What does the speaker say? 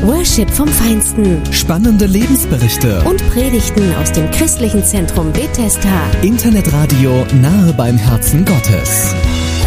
Worship vom Feinsten. Spannende Lebensberichte Und Predigten aus dem christlichen Zentrum Bethesda. Internetradio nahe beim Herzen Gottes.